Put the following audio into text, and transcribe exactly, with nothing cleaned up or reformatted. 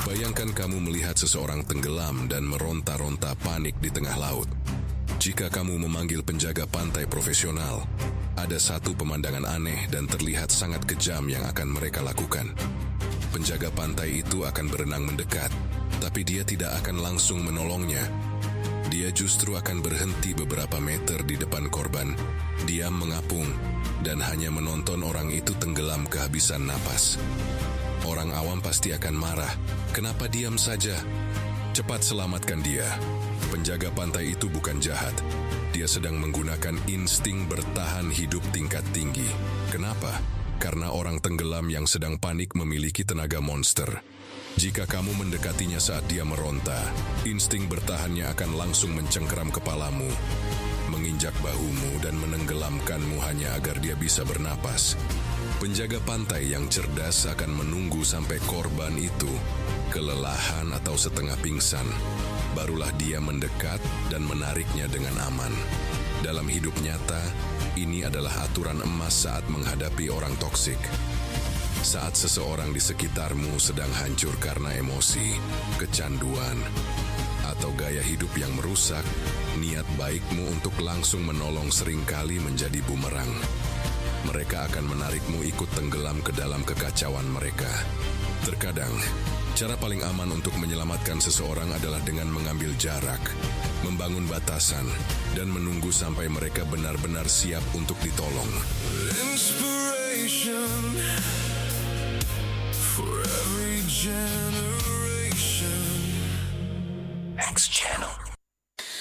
Bayangkan kamu melihat seseorang tenggelam dan meronta-ronta panik di tengah laut. Jika kamu memanggil penjaga pantai profesional, ada satu pemandangan aneh dan terlihat sangat kejam yang akan mereka lakukan. Penjaga pantai itu akan berenang mendekat, tapi dia tidak akan langsung menolongnya. Dia justru akan berhenti beberapa meter di depan korban, diam mengapung, dan hanya menonton orang itu tenggelam kehabisan napas. Orang awam pasti akan marah. Kenapa diam saja? Cepat selamatkan dia. Penjaga pantai itu bukan jahat. Dia sedang menggunakan insting bertahan hidup tingkat tinggi. Kenapa? Karena orang tenggelam yang sedang panik memiliki tenaga monster. Jika kamu mendekatinya saat dia meronta, insting bertahannya akan langsung mencengkeram kepalamu, menginjak bahumu dan menenggelamkanmu hanya agar dia bisa bernapas. Penjaga pantai yang cerdas akan menunggu sampai korban itu kelelahan atau setengah pingsan. Barulah dia mendekat dan menariknya dengan aman. Dalam hidup nyata, ini adalah aturan emas saat menghadapi orang toksik. Saat seseorang di sekitarmu sedang hancur karena emosi, kecanduan, atau gaya hidup yang merusak, niat baikmu untuk langsung menolong seringkali menjadi bumerang. Mereka akan menarikmu ikut tenggelam ke dalam kekacauan mereka. Terkadang, cara paling aman untuk menyelamatkan seseorang adalah dengan mengambil jarak, membangun batasan, dan menunggu sampai mereka benar-benar siap untuk ditolong. Inspiration for every generation. X Channel.